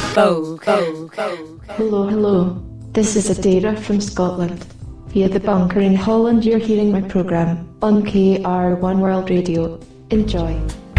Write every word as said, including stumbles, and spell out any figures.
Hello, hello. This is Adara from Scotland. Via the bunker in Holland, you're hearing my programme on K R one World Radio. Enjoy.